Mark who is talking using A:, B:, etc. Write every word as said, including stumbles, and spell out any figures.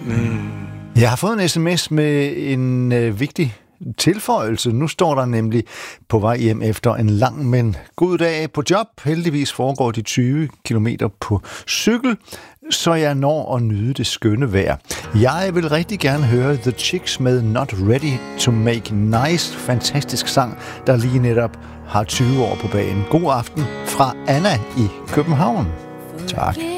A: Mm.
B: Jeg har fået en sms med en øh, vigtig tilføjelse. Nu står der nemlig på vej hjem efter en lang, men god dag på job. Heldigvis foregår de tyve kilometer på cykel, så jeg når at nyde det skønne vejr. Jeg vil rigtig gerne høre The Chicks med Not Ready to Make Nice. Fantastisk sang, der lige netop har tyve år på bagen. God aften fra Anna i København. Tak.